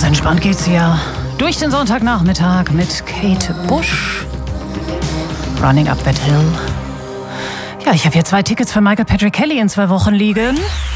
entspannt geht's hier durch den Sonntagnachmittag mit Kate Bush. Running Up That Hill. Ja, ich habe hier 2 Tickets für Michael Patrick Kelly in 2 Wochen liegen.